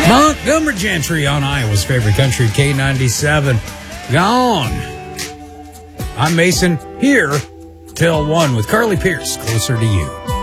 Montgomery Gentry on Iowa's favorite country, K97. Gone. I'm Mason, here till 1 with Carly Pierce, Closer to You.